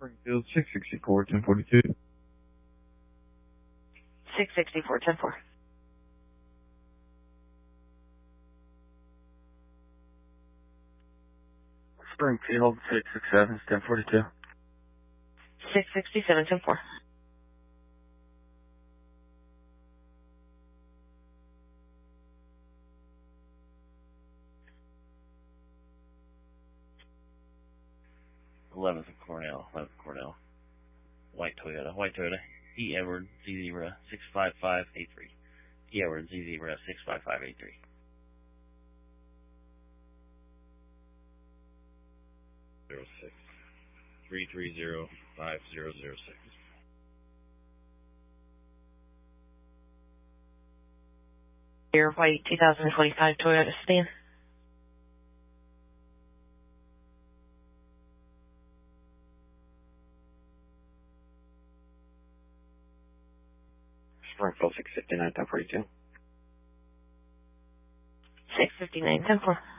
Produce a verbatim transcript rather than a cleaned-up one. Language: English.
Springfield six sixty-four, ten forty-two. six sixty-four, ten four. Springfield six sixty-seven, ten forty-two. six sixty-seven, ten four. eleventh and Cornell, eleventh Cornell. White Toyota, white Toyota. E. Edward, Z Zebra, six five five eight three. E. Edward, Z Zebra, six five five eight three. Zero six three three zero five zero zero six. Your white two thousand twenty-five Toyota sedan. Springfield six fifty-nine, ten forty-two. six fifty-nine, ten four.